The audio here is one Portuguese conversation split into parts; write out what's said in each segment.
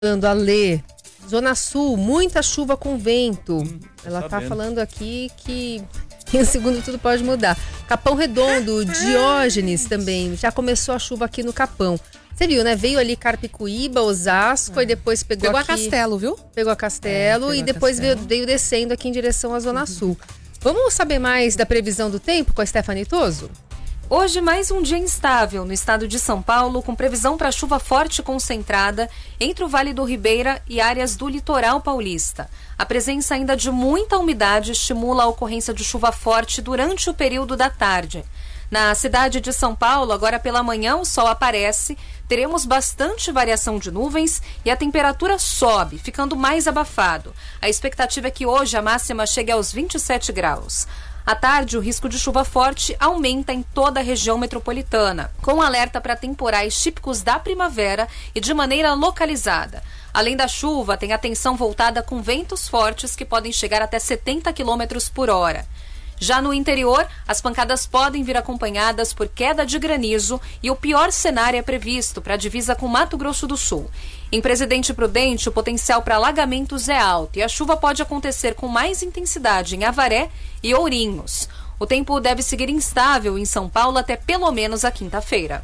A Lê, Zona Sul, muita chuva com vento. Ela tá falando aqui que em segundo tudo pode mudar. Capão Redondo, Diógenes também. Já começou a chuva aqui no Capão. Você viu, né? Veio ali Carapicuíba, Osasco, e depois pegou aqui... a Castelo, viu? Pegou a Castelo e depois veio descendo aqui em direção à Zona Sul. Vamos saber mais da previsão do tempo com a Stephanie Toso? Hoje, mais um dia instável no estado de São Paulo, com previsão para chuva forte concentrada entre o Vale do Ribeira e áreas do litoral paulista. A presença ainda de muita umidade estimula a ocorrência de chuva forte durante o período da tarde. Na cidade de São Paulo, agora pela manhã, o sol aparece, teremos bastante variação de nuvens e a temperatura sobe, ficando mais abafado. A expectativa é que hoje a máxima chegue aos 27 graus. À tarde, o risco de chuva forte aumenta em toda a região metropolitana, com alerta para temporais típicos da primavera e de maneira localizada. Além da chuva, tem atenção voltada com ventos fortes que podem chegar até 70 km por hora. Já no interior, as pancadas podem vir acompanhadas por queda de granizo e o pior cenário é previsto para a divisa com Mato Grosso do Sul. Em Presidente Prudente, o potencial para alagamentos é alto e a chuva pode acontecer com mais intensidade em Avaré e Ourinhos. O tempo deve seguir instável em São Paulo até pelo menos a quinta-feira.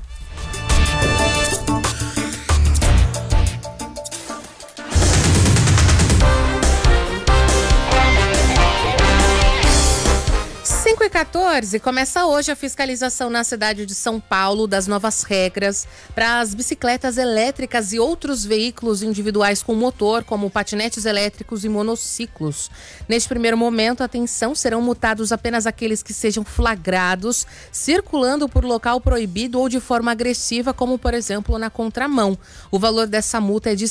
E 14, começa hoje a fiscalização na cidade de São Paulo das novas regras para as bicicletas elétricas e outros veículos individuais com motor, como patinetes elétricos e monociclos. Neste primeiro momento, atenção, serão multados apenas aqueles que sejam flagrados circulando por local proibido ou de forma agressiva, como por exemplo na contramão. O valor dessa multa é de R$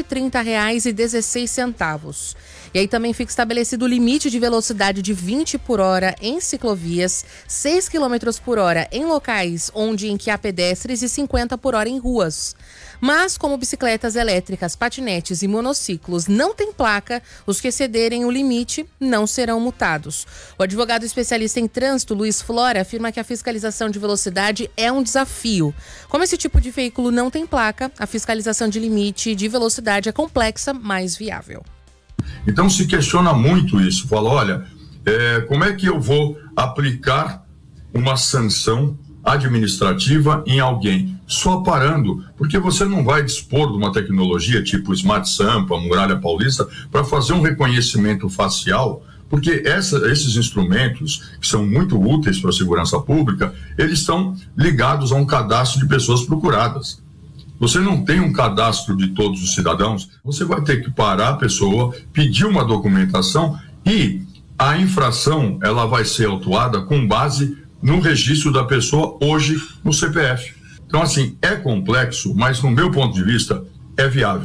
130,16. E aí também fica estabelecido o limite de velocidade de 20 por hora em ciclovias, 6 km por hora em locais em que há pedestres e 50 por hora em ruas. Mas como bicicletas elétricas, patinetes e monociclos não têm placa, os que excederem o limite não serão multados. O advogado especialista em trânsito, Luiz Flora, afirma que a fiscalização de velocidade é um desafio. Como esse tipo de veículo não tem placa, a fiscalização de limite de velocidade é complexa, mas viável. Então se questiona muito isso, fala, olha, como é que eu vou aplicar uma sanção administrativa em alguém? Só parando, porque você não vai dispor de uma tecnologia tipo Smart Sampa, Muralha Paulista, para fazer um reconhecimento facial, porque esses instrumentos, que são muito úteis para a segurança pública, eles estão ligados a um cadastro de pessoas procuradas. Você não tem um cadastro de todos os cidadãos, você vai ter que parar a pessoa, pedir uma documentação e a infração ela vai ser autuada com base no registro da pessoa hoje no CPF. Então, assim, é complexo, mas no meu ponto de vista é viável.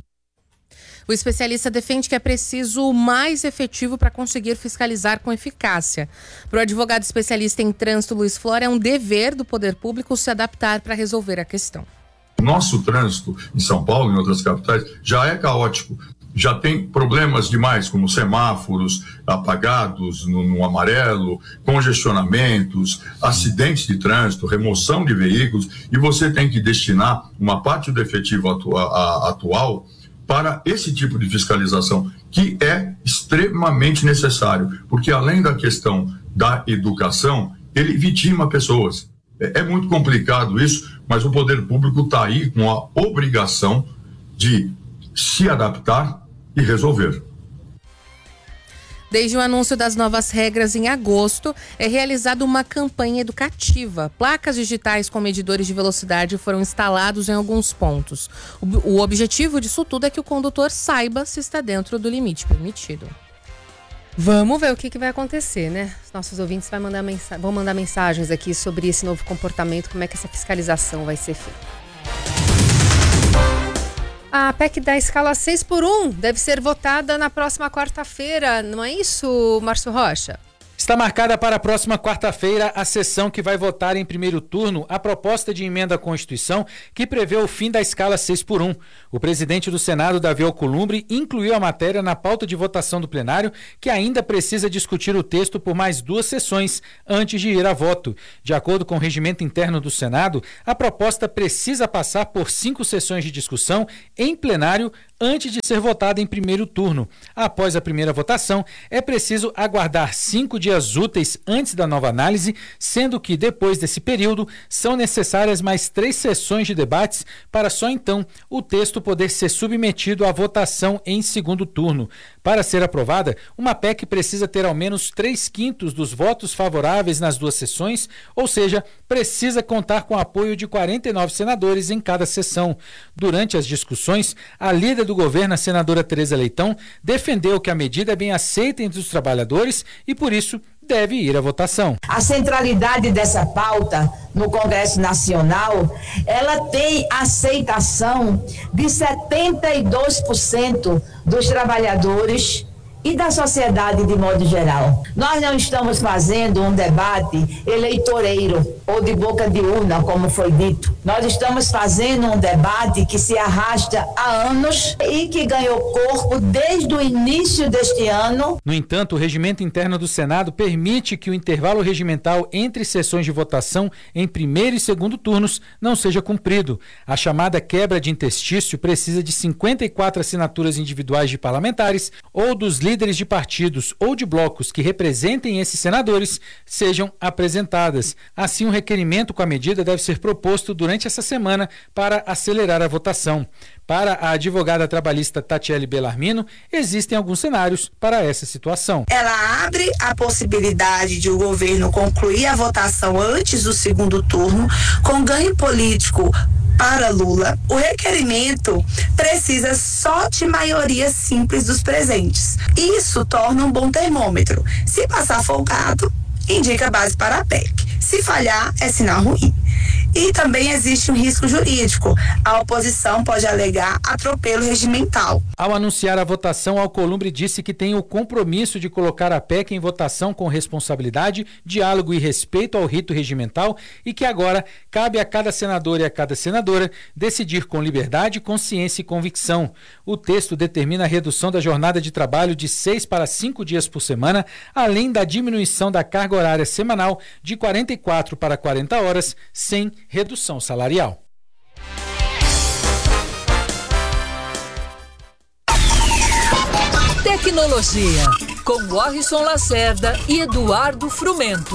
O especialista defende que é preciso o mais efetivo para conseguir fiscalizar com eficácia. Para o advogado especialista em trânsito, Luiz Flora, é um dever do poder público se adaptar para resolver a questão. Nosso trânsito em São Paulo e em outras capitais já é caótico. Já tem problemas demais, como semáforos apagados no amarelo, congestionamentos, acidentes de trânsito, remoção de veículos, e você tem que destinar uma parte do efetivo atual para esse tipo de fiscalização, que é extremamente necessário, porque além da questão da educação, ele vitima pessoas. É muito complicado isso, mas o poder público está aí com a obrigação de se adaptar e resolver. Desde o anúncio das novas regras em agosto, é realizada uma campanha educativa. Placas digitais com medidores de velocidade foram instalados em alguns pontos. O objetivo disso tudo é que o condutor saiba se está dentro do limite permitido. Vamos ver o que vai acontecer, né? Os nossos ouvintes vão mandar mensagens aqui sobre esse novo comportamento, como é que essa fiscalização vai ser feita. A PEC da escala 6x1 deve ser votada na próxima quarta-feira, não é isso, Márcio Rocha? Está marcada para a próxima quarta-feira a sessão que vai votar em primeiro turno a proposta de emenda à Constituição que prevê o fim da escala 6x1. O presidente do Senado, Davi Alcolumbre, incluiu a matéria na pauta de votação do plenário, que ainda precisa discutir o texto por mais 2 sessões antes de ir a voto. De acordo com o regimento interno do Senado, a proposta precisa passar por 5 sessões de discussão em plenário antes de ser votada em primeiro turno. Após a primeira votação, é preciso aguardar 5 dias úteis antes da nova análise, sendo que depois desse período são necessárias mais 3 sessões de debates para só então o texto poder ser submetido à votação em segundo turno. Para ser aprovada, uma PEC precisa ter ao menos 3/5 dos votos favoráveis nas 2 sessões, ou seja, precisa contar com o apoio de 49 senadores em cada sessão. Durante as discussões, a líder do governo, a senadora Tereza Leitão, defendeu que a medida é bem aceita entre os trabalhadores e, por isso, deve ir à votação. A centralidade dessa pauta no Congresso Nacional, ela tem aceitação de 72% dos trabalhadores e da sociedade de modo geral. Nós não estamos fazendo um debate eleitoreiro ou de boca de urna, como foi dito. Nós estamos fazendo um debate que se arrasta há anos e que ganhou corpo desde o início deste ano. No entanto, o regimento interno do Senado permite que o intervalo regimental entre sessões de votação em primeiro e segundo turnos não seja cumprido. A chamada quebra de interstício precisa de 54 assinaturas individuais de parlamentares ou dos líderes de partidos ou de blocos que representem esses senadores sejam apresentadas. Assim, um requerimento com a medida deve ser proposto durante essa semana para acelerar a votação. Para a advogada trabalhista Tatiele Bellarmino, existem alguns cenários para essa situação. Ela abre a possibilidade de o governo concluir a votação antes do segundo turno, com ganho político para Lula. O requerimento precisa só de maioria simples dos presentes. Isso torna um bom termômetro. Se passar folgado, indica base para a PEC. Se falhar, é sinal ruim. E também existe um risco jurídico. A oposição pode alegar atropelo regimental. Ao anunciar a votação, Alcolumbre disse que tem o compromisso de colocar a PEC em votação com responsabilidade, diálogo e respeito ao rito regimental e que agora cabe a cada senador e a cada senadora decidir com liberdade, consciência e convicção. O texto determina a redução da jornada de trabalho de 6 para 5 dias por semana, além da diminuição da carga horária semanal de 44 para 40 horas, sem redução salarial. Tecnologia, com Warrison Lacerda e Eduardo Frumento.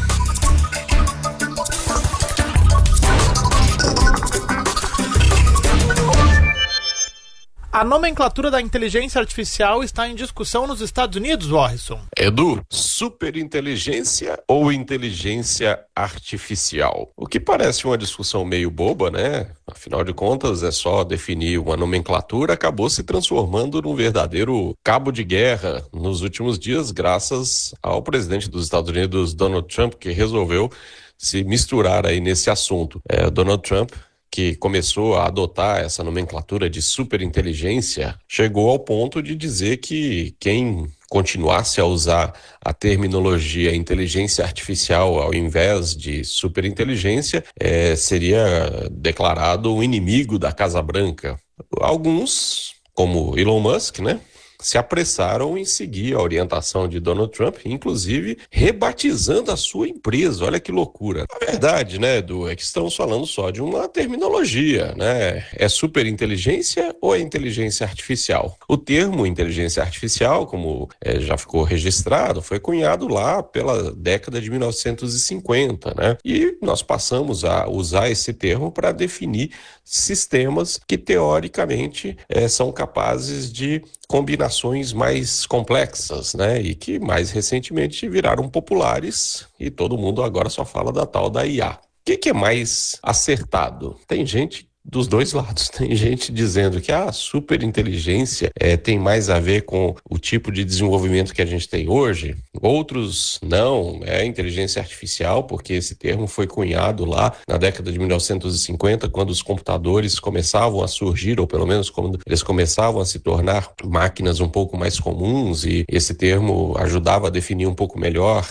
A nomenclatura da inteligência artificial está em discussão nos Estados Unidos, Warrison. Edu, superinteligência ou inteligência artificial? O que parece uma discussão meio boba, né? Afinal de contas, é só definir uma nomenclatura, acabou se transformando num verdadeiro cabo de guerra nos últimos dias, graças ao presidente dos Estados Unidos, Donald Trump, que resolveu se misturar aí nesse assunto. Donald Trump, que começou a adotar essa nomenclatura de superinteligência, chegou ao ponto de dizer que quem continuasse a usar a terminologia inteligência artificial ao invés de superinteligência seria declarado um inimigo da Casa Branca. Alguns, como Elon Musk, né, se apressaram em seguir a orientação de Donald Trump, inclusive rebatizando a sua empresa. Olha que loucura. A verdade, né, Edu, é que estamos falando só de uma terminologia, né? É superinteligência ou é inteligência artificial? O termo inteligência artificial, como já ficou registrado, foi cunhado lá pela década de 1950, né? E nós passamos a usar esse termo para definir sistemas que, teoricamente, são capazes de combinações mais complexas, né? E que mais recentemente viraram populares e todo mundo agora só fala da tal da IA. O que é mais acertado? Tem gente dos dois lados. Tem gente dizendo que a superinteligência tem mais a ver com o tipo de desenvolvimento que a gente tem hoje. Outros não, é inteligência artificial, porque esse termo foi cunhado lá na década de 1950, quando os computadores começavam a surgir, ou pelo menos quando eles começavam a se tornar máquinas um pouco mais comuns, e esse termo ajudava a definir um pouco melhor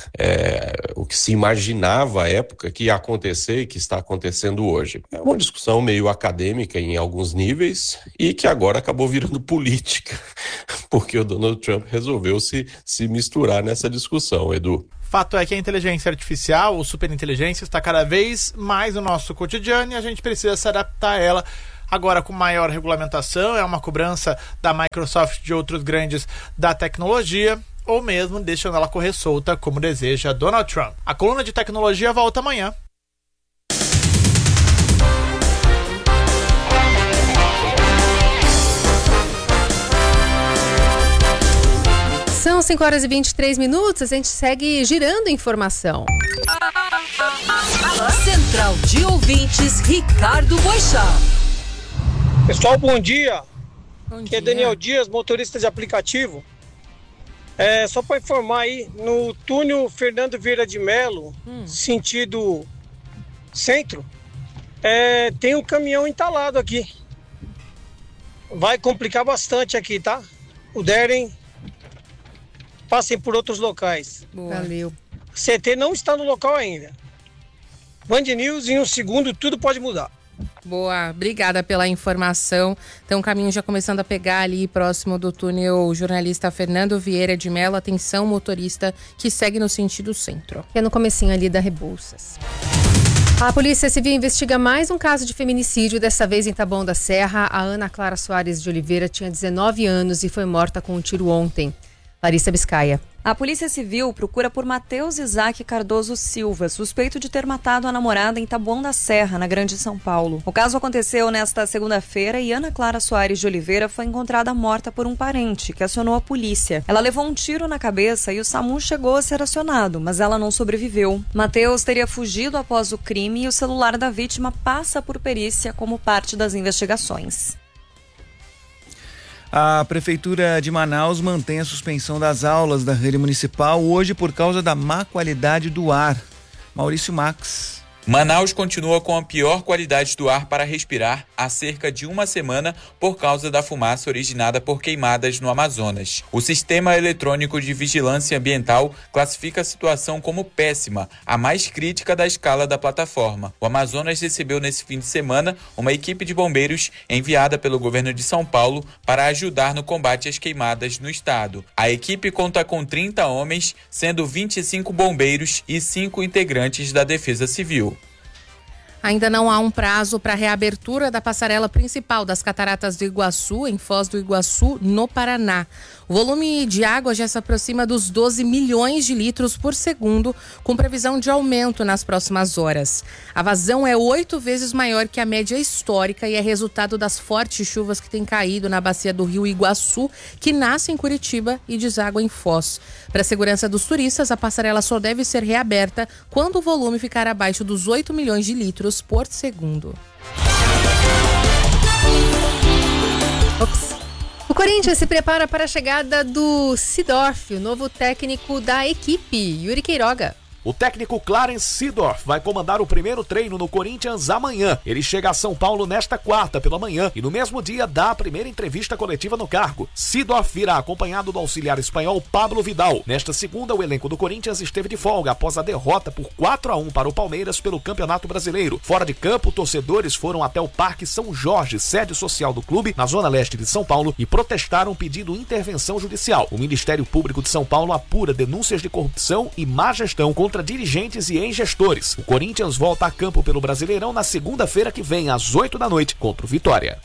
o que se imaginava à época que ia acontecer e que está acontecendo hoje. É uma discussão meio acadêmica em alguns níveis e que agora acabou virando política, porque o Donald Trump resolveu se misturar nessa discussão, Edu. Fato é que a inteligência artificial, ou superinteligência, está cada vez mais no nosso cotidiano e a gente precisa se adaptar a ela agora com maior regulamentação, é uma cobrança da Microsoft e de outros grandes da tecnologia, ou mesmo deixando ela correr solta, como deseja Donald Trump. A coluna de tecnologia volta amanhã. São 5h23, a gente segue girando informação. Central de Ouvintes, Ricardo Boixá. Pessoal, bom dia. Bom Aqui dia. é Daniel Dias, motorista de aplicativo. Só para informar aí, no túnel Fernando Vieira de Melo, sentido centro, tem um caminhão entalado aqui. Vai complicar bastante aqui, tá? Puderem, passem por outros locais. Boa. Valeu. CT não está no local ainda. Band News, em um segundo, tudo pode mudar. Boa, obrigada pela informação. Então, o caminho já começando a pegar ali próximo do túnel. O jornalista Fernando Vieira de Mello. Atenção, motorista que segue no sentido centro. É no comecinho ali da Rebouças. A Polícia Civil investiga mais um caso de feminicídio, dessa vez em Taboão da Serra. A Ana Clara Soares de Oliveira tinha 19 anos e foi morta com um tiro ontem. Larissa Biscaia. A Polícia Civil procura por Matheus Isaac Cardoso Silva, suspeito de ter matado a namorada em Taboão da Serra, na Grande São Paulo. O caso aconteceu nesta segunda-feira e Ana Clara Soares de Oliveira foi encontrada morta por um parente, que acionou a polícia. Ela levou um tiro na cabeça e o SAMU chegou a ser acionado, mas ela não sobreviveu. Matheus teria fugido após o crime e o celular da vítima passa por perícia como parte das investigações. A Prefeitura de Manaus mantém a suspensão das aulas da rede municipal hoje por causa da má qualidade do ar. Maurício Max. Manaus continua com a pior qualidade do ar para respirar há cerca de uma semana por causa da fumaça originada por queimadas no Amazonas. O Sistema Eletrônico de Vigilância Ambiental classifica a situação como péssima, a mais crítica da escala da plataforma. O Amazonas recebeu nesse fim de semana uma equipe de bombeiros enviada pelo governo de São Paulo para ajudar no combate às queimadas no estado. A equipe conta com 30 homens, sendo 25 bombeiros e 5 integrantes da Defesa Civil. Ainda não há um prazo para a reabertura da passarela principal das Cataratas do Iguaçu, em Foz do Iguaçu, no Paraná. O volume de água já se aproxima dos 12 milhões de litros por segundo, com previsão de aumento nas próximas horas. A vazão é 8 vezes maior que a média histórica e é resultado das fortes chuvas que têm caído na bacia do rio Iguaçu, que nasce em Curitiba e deságua em Foz. Para a segurança dos turistas, a passarela só deve ser reaberta quando o volume ficar abaixo dos 8 milhões de litros por segundo. O Corinthians se prepara para a chegada do Seedorf, o novo técnico da equipe, Yuri Queiroga. O técnico Clarence Seedorf vai comandar o primeiro treino no Corinthians amanhã. Ele chega a São Paulo nesta quarta pela manhã e no mesmo dia dá a primeira entrevista coletiva no cargo. Seedorf virá acompanhado do auxiliar espanhol Pablo Vidal. Nesta segunda, o elenco do Corinthians esteve de folga após a derrota por 4-1 para o Palmeiras pelo Campeonato Brasileiro. Fora de campo, torcedores foram até o Parque São Jorge, sede social do clube, na zona leste de São Paulo, e protestaram pedindo intervenção judicial. O Ministério Público de São Paulo apura denúncias de corrupção e má gestão contra dirigentes e ex-gestores. O Corinthians volta a campo pelo Brasileirão na segunda-feira que vem, às 8 da noite, contra o Vitória.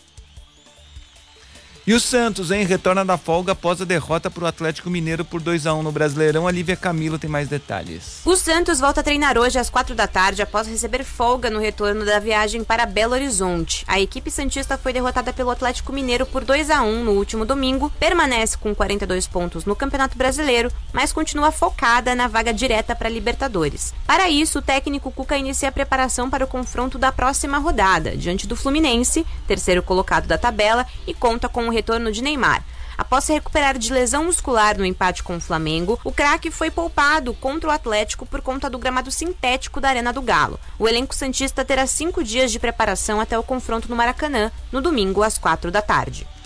E o Santos, hein? Retorna da folga após a derrota para o Atlético Mineiro por 2-1 no Brasileirão. A Lívia Camilo tem mais detalhes. O Santos volta a treinar hoje às 4 da tarde após receber folga no retorno da viagem para Belo Horizonte. A equipe santista foi derrotada pelo Atlético Mineiro por 2-1 no último domingo, permanece com 42 pontos no Campeonato Brasileiro, mas continua focada na vaga direta para Libertadores. Para isso, o técnico Cuca inicia a preparação para o confronto da próxima rodada, diante do Fluminense, terceiro colocado da tabela, e conta com o retorno de Neymar. Após se recuperar de lesão muscular no empate com o Flamengo, o craque foi poupado contra o Atlético por conta do gramado sintético da Arena do Galo. O elenco santista terá 5 dias de preparação até o confronto no Maracanã, no domingo às 4 da tarde.